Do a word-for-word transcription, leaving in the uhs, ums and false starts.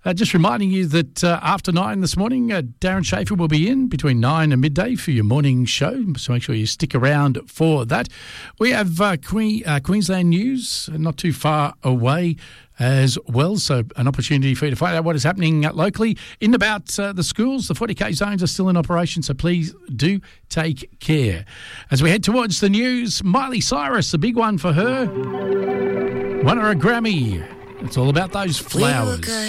Uh, just reminding you that uh, after nine this morning, uh, Darren Schaefer will be in between nine and midday for your morning show, so make sure you stick around for that. We have uh, Queen, uh, Queensland news not too far away as well, so an opportunity for you to find out what is happening uh, locally. In about uh, the schools, the forty K zones are still in operation, so please do take care. As we head towards the news, Miley Cyrus, a big one for her, won her a Grammy. It's all about those flowers.